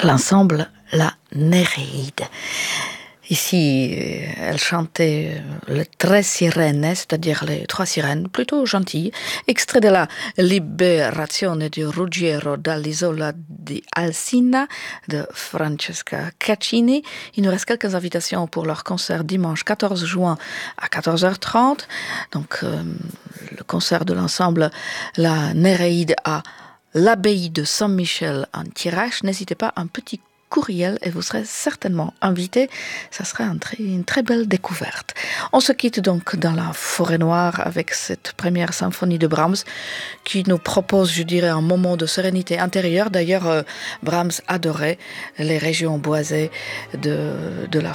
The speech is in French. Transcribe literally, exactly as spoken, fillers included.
l'ensemble La Néréide. Ici, elle chantait les tre sirene, c'est-à-dire les trois sirènes, plutôt gentilles. Extrait de la Liberazione di Ruggiero dall'isola di Alcina de Francesca Caccini. Il nous reste quelques invitations pour leur concert dimanche quatorze juin à quatorze heures trente. Donc, euh, le concert de l'ensemble La Néréide à l'abbaye de Saint-Michel en Thiérache. N'hésitez pas, un petit courriel et vous serez certainement invité. Ça sera un très, une très belle découverte. On se quitte donc dans la forêt noire avec cette première symphonie de Brahms qui nous propose, je dirais, un moment de sérénité intérieure. D'ailleurs, euh, Brahms adorait les régions boisées de, de la